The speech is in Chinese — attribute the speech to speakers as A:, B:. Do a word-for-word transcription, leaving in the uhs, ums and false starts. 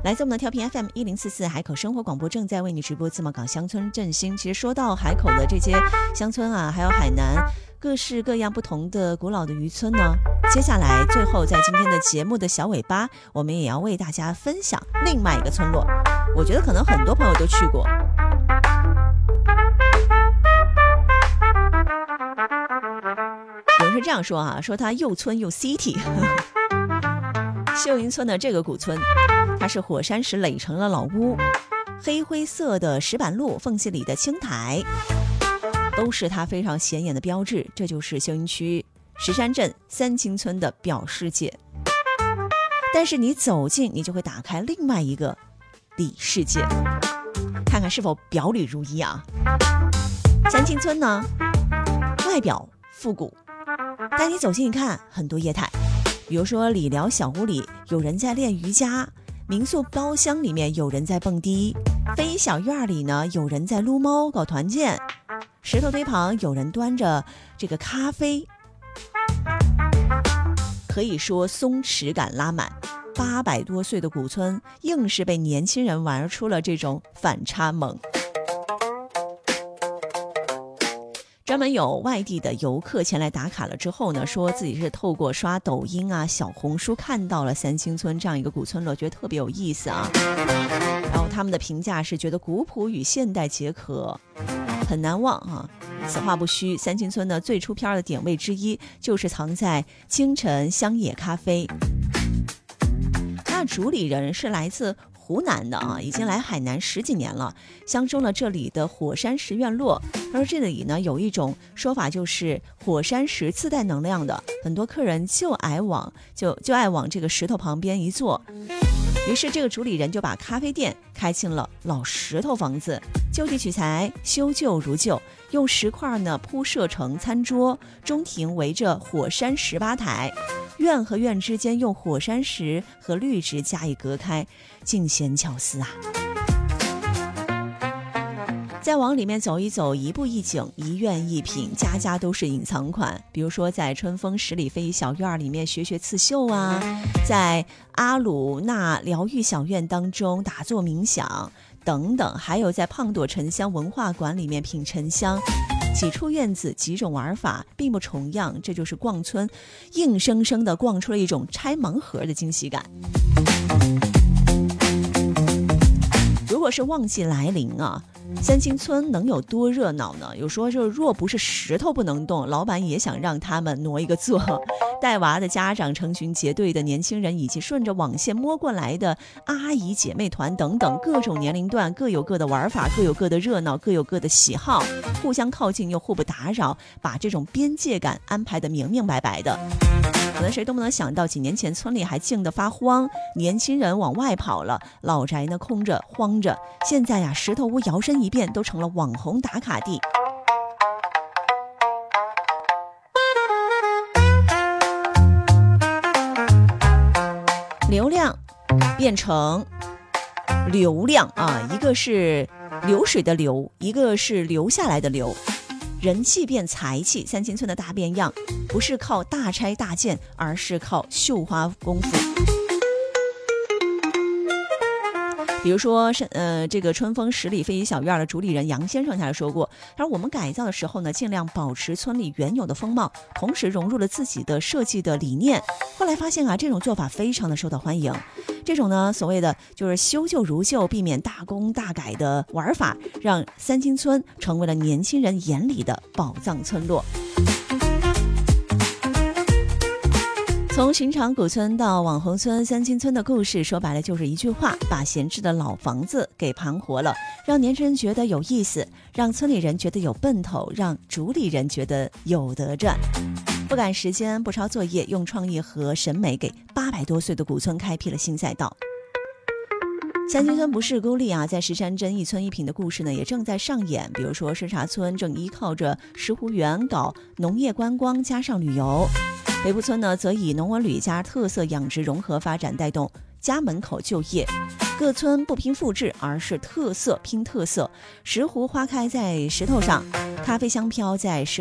A: 来自我们的调频 F M 一零四四海口生活广播，正在为你直播自贸港乡村振兴。其实说到海口的这些乡村啊，还有海南各式各样不同的古老的渔村呢，接下来最后在今天的节目的小尾巴，我们也要为大家分享另外一个村落，我觉得可能很多朋友都去过。有人是这样说啊，说它又村又 city。 秀云村的这个古村，它是火山石垒成了老屋，黑灰色的石板路，缝隙里的青苔都是它非常显眼的标志。这就是秀云区石山镇三清村的表世界。但是你走近，你就会打开另外一个里世界，看看是否表里如一啊。三清村呢，外表复古，但你走近一看，很多业态。比如说理疗小屋里有人在练瑜伽，民宿包厢里面有人在蹦迪，非小院里呢有人在撸猫搞团建，石头堆旁有人端着这个咖啡，可以说松弛感拉满。八百多岁的古村硬是被年轻人玩出了这种反差萌。专门有外地的游客前来打卡了之后呢，说自己是透过刷抖音啊、小红书看到了三清村这样一个古村落，觉得特别有意思啊。然后他们的评价是觉得古朴与现代结合，很难忘啊。此话不虚，三清村的最出片的点位之一就是藏在清晨乡野咖啡。那主理人是来自湖南的啊，已经来海南十几年了，相中了这里的火山石院落。而这里呢，有一种说法，就是火山石自带能量的，很多客人就爱往就就爱往这个石头旁边一坐。于是这个主理人就把咖啡店开进了老石头房子，就地取材，修旧如旧，用石块呢铺设成餐桌，中庭围着火山石吧台，院和院之间用火山石和绿植加以隔开，尽显巧思啊。再往里面走一走，一步一景，一院一品，家家都是隐藏款。比如说在春风十里飞小院里面学学刺绣啊，在阿鲁纳疗愈小院当中打坐冥想等等，还有在胖朵沉香文化馆里面品沉香。几处院子，几种玩法，并不重样，这就是逛村硬生生的逛出了一种拆盲盒的惊喜感。如果是旺季来临啊，三清村能有多热闹呢？有说就是若不是石头不能动，老板也想让他们挪一个座。带娃的家长、成群结队的年轻人，以及顺着网线摸过来的阿姨姐妹团等等，各种年龄段各有各的玩法，各有各的热闹，各有各的喜好，互相靠近又互不打扰，把这种边界感安排得明明白白的。可能谁都不能想到，几年前村里还静得发慌，年轻人往外跑了，老宅呢空着荒着，现在呀，石头屋摇身一变都成了网红打卡地。流量变成流量啊，一个是流水的流，一个是留下来的流。人气变财气，三清村的大变样，不是靠大拆大建，而是靠绣花功夫。比如说是呃，这个春风十里飞一小院的主理人杨先生他说过，他说我们改造的时候呢，尽量保持村里原有的风貌，同时融入了自己的设计的理念。后来发现啊，这种做法非常的受到欢迎。这种呢，所谓的就是修旧如旧，避免大工大改的玩法，让三清村成为了年轻人眼里的宝藏村落。从寻常古村到网红村，三清村的故事说白了就是一句话，把闲置的老房子给盘活了，让年轻人觉得有意思，让村里人觉得有奔头，让主理人觉得有得赚。不赶时间，不抄作业，用创意和审美给八百多岁的古村开辟了新赛道。三清村不是孤立啊，在石山镇一村一品的故事呢也正在上演。比如说深茶村正依靠着石湖园搞农业观光加上旅游，北部村呢则以农文旅加特色养殖融合发展，带动家门口就业。各村不拼复制，而是特色拼特色。石斛花开在石头上，咖啡香飘在石